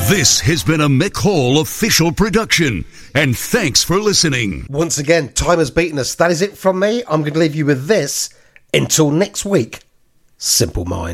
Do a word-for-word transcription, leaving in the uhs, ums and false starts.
This has been a Mick Hall official production, and thanks for listening. Once again, time has beaten us. That is it from me. I'm going to leave you with this. Until next week, Simple Minds.